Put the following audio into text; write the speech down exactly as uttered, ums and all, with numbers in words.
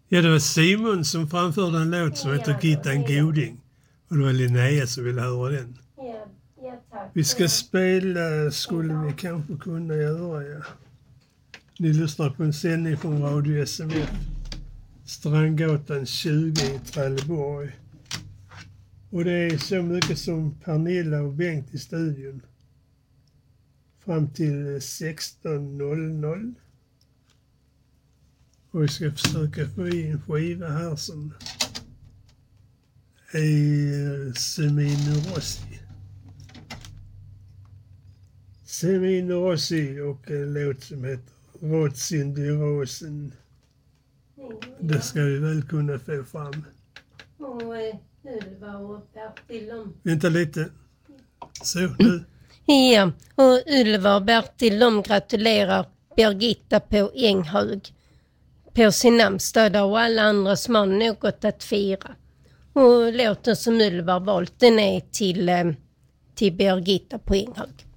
Ja, det var Simon som framförde en låt som heter Gitta en goding. Och det var Linnea som ville höra den. Ja, ja tack. Vi ska spela, skulle vi kanske kunna göra, ja. Ni lyssnar på en sändning från Radio S M F. Strandgatan tjugo i Trelleborg. Och det är så mycket som Pernilla och Bengt i studion. Fram till sexton noll noll. Och vi ska försöka få in en skiva här som är Semino Rossi. Semino Rossi och en låt som heter Rotsind i rosen. Det ska vi väl kunna få fram. Och Ylva och Bertil om... Vänta lite. Så, nu. Ja, och Ylva och Bertil de gratulerar Birgitta på Änghög på sin namnsdag och alla andra som har något att fira. Och låten som Ylva har valt den är till, till Birgitta på Änghög.